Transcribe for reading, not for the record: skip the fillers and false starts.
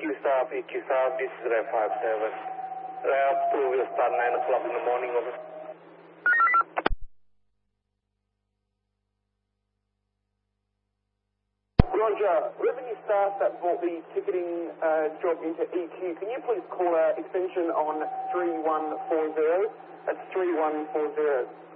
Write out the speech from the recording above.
EQ staff, this is Rev 57. Rev 2 will start 9 o'clock in the morning, over. Roger, revenue staff that brought the ticketing job into EQ, can you please call our extension on 3140? That's 3140.